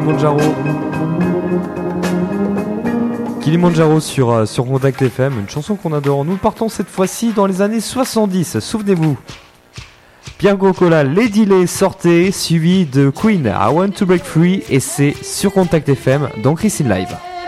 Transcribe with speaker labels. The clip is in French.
Speaker 1: Kilimanjaro sur Contact FM, une chanson qu'on adore. Nous partons cette fois-ci dans les années 70, souvenez-vous. Pierre Grocola, Lady Lay sortait, suivi de Queen, I Want to Break Free, et c'est sur Contact FM dans Chris in Live.